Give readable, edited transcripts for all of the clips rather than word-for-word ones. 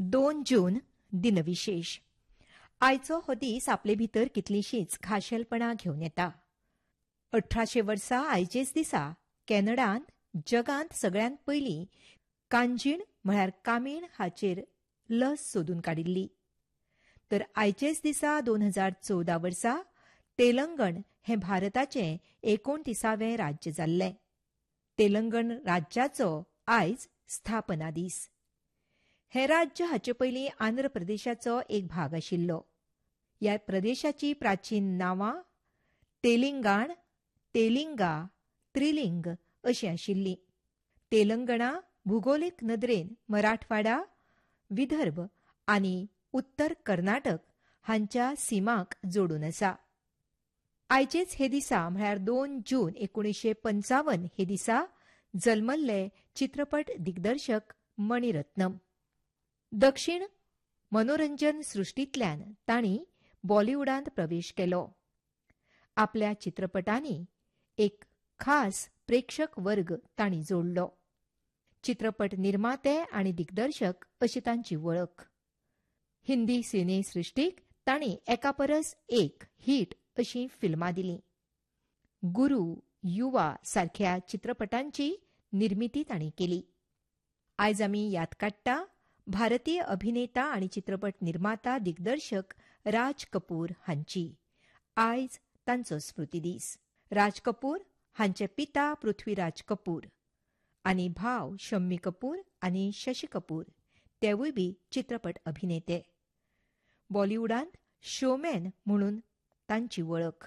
2 जून दिनविशेष. आयचो हो दीस आपले भितर कितलीशींच खाशेलपणां घेवन येता. 1800 वर्सां आयचेच दिसा कॅनडांत जगांत सगळ्यांत पयलीं कांजीण म्हळ्यार कामीण हाचेर लस सोदून काडिल्ली. तर आयचेच दिसा 2014 वर्सा तेलंगण हें भारताचें 29वें राज्य जाल्लें. तेलंगण राज्याचो आयज स्थापना दीस. हें राज्य हाचे पयलीं आंध्र प्रदेशाचो एक भाग आशिल्लो. ह्या प्रदेशाची प्राचीन नांवां तेलिंगाण, तेलिंगा, त्रिलिंग अशीं आशिल्लीं. तेलंगणा भूगोलीक नदरेन मराठवाडा, विदर्भ आनी उत्तर कर्नाटक हांच्या सिमांक जोडून आसा. आयचेच हे दिसा म्हळ्यार 2 जून 1955 हे दिसा जल्मल्ले चित्रपट दिग्दर्शक मणिरत्नम. दक्षिण मनोरंजन सृश्टींतल्यान तांणी बॉलिवूडांत प्रवेश केलो. आपल्या चित्रपटांनी एक खास प्रेक्षक वर्ग तांणी जोडलो. चित्रपट निर्माते आनी दिग्दर्शक अशी तांची वळख. हिंदी सिनेसृश्टीक तांणी एका परस एक हिट अशीं फिल्मां दिलीं. गुरू, युवा सारख्या चित्रपटांची निर्मिती तांणी केली. आयज आमी याद काडटा भारतीय अभिनेता आनी चित्रपट निर्माता दिग्दर्शक राज कपूर हांची. आयज तांचो स्मृतिदीस. राज कपूर हांचे पिता पृथ्वीराज कपूर आनी भाव शम्मी कपूर आनी शशी कपूर तेवूय बी चित्रपट अभिनेते. बॉलिवूडांत शोमॅन म्हणून तांची वळख.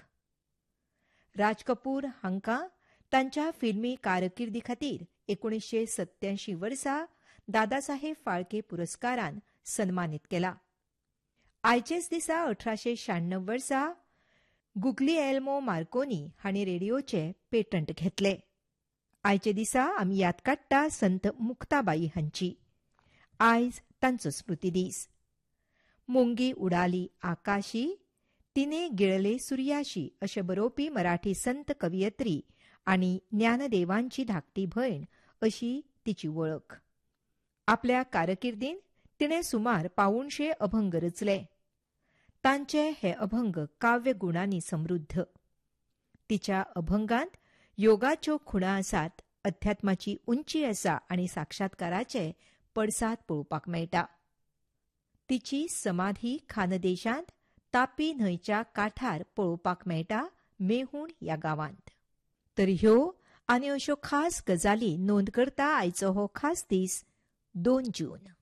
राज कपूर हांकां तांच्या फिल्मी कारकिर्दी खातीर 1987 वर्सा दादासाहेब फाळके पुरस्कारान सन्मानीत केला. आयचेच दिसा 1896 वर्सा गुग्लिएल्मो मार्कोनी हांणी रेडिओचे पेटंट घेतले. आयचे दिसा आमी याद काडटा संत मुक्ताबाई हांची. आयज तांचो स्मृतिदीस. मुंगी उडाली आकाशी, तिने गिळले सुर्याशी अशें बरोवपी मराठी संत कवयित्री आनी ज्ञानदेवांची धाकटी भयण अशी तिची वळख. आपल्या कारकिर्दीन तिणें सुमार 500 अभंग रचले. तांचे हे अभंग काव्य गुणांनी समृद्ध. तिच्या अभंगांत योगाच्यो खुणा आसात, अध्यात्माची उंची आसा आनी साक्षात्काराचे पडसाद पळोवपाक मेळटा. तिची समाधी खानदेशांत तापी न्हंयच्या कांठार पळोवपाक मेळटा मेहुण ह्या गांवांत. तर ह्यो आनी अश्यो खास गजाली नोंद करता आयचो हो खास दीस 2 जून.